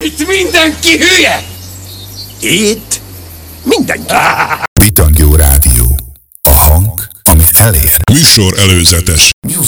Itt mindenki hülye! Itt mindenki. Vitangyó Rádió. A hang, ami elér. Műsor előzetes.